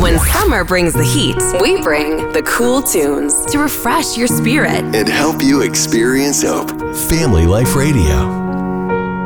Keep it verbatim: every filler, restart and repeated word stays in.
When summer brings the heat, we bring the cool tunes to refresh your spirit and help you experience hope. Family Life Radio.